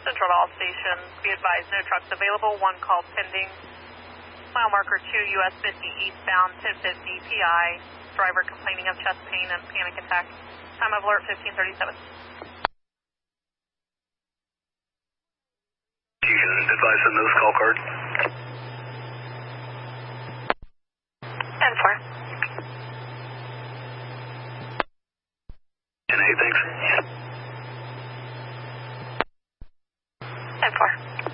Central to all stations. Be advised, no trucks available. One call pending. Mile marker 2, US 50 eastbound, 1050 PI. Driver complaining of chest pain and panic attack. Time of alert 1537. You can advise the nose call card. And 4. And 8, thanks. And 4.